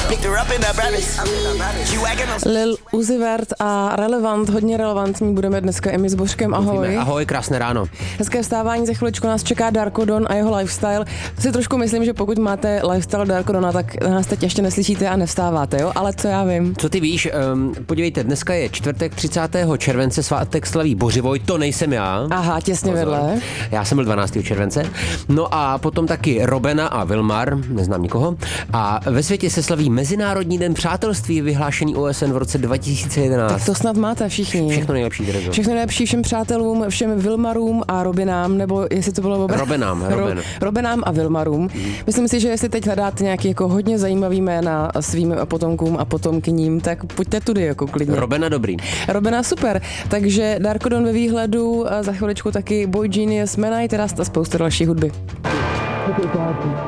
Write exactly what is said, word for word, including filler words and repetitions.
Lil Uzi Vert a Relevant, hodně relevantní, budeme dneska i my s Božkem, ahoj. Mluvíme. Ahoj, krásné ráno. Hezké vstávání, za chviličku nás čeká Darko Don a jeho lifestyle. Si trošku myslím, že pokud máte lifestyle Darko Dona, tak nás teď ještě neslyšíte a nevstáváte, jo? Ale co já vím. Co ty víš, um, podívejte, dneska je čtvrtek třicátého července, svátek slaví Bořivoj, to nejsem já. Aha, těsně Pozor. vedle. Já jsem byl dvanáctého července. No a potom taky Robena a Vilmar, neznám nikoho. A ve světě se slaví Mezinárodní den přátelství, vyhlášený O S N v roce dva tisíce jedenáct. Tak to snad máte všichni. Všechno nejlepší, Terezo. Všechno nejlepší všem přátelům, všem Vilmarům a Robinám, nebo jestli to bylo obra... Robenám, Roben. Ro... Robenám a Vilmarům. Mm. Myslím si, že jestli teď hledáte nějaký jako hodně zajímavý jména svým potomkům a potomkyním, tak pojďte tudy jako klidně. Robena dobrý. Robena super. Takže Darko Don ve výhledu, a za chviličku taky Boy Genius, Man I Trust a spousta další hudby.